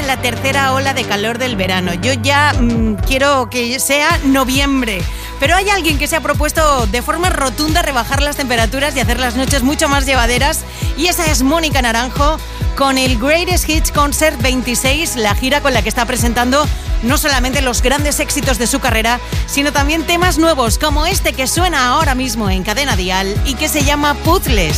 la tercera ola de calor del verano. Yo ya quiero que sea noviembre. Pero hay alguien que se ha propuesto de forma rotunda rebajar las temperaturas y hacer las noches mucho más llevaderas. Y esa es Mónica Naranjo con el Greatest Hits Concert 26, la gira con la que está presentando no solamente los grandes éxitos de su carrera, sino también temas nuevos como este que suena ahora mismo en Cadena Dial y que se llama Puzzles.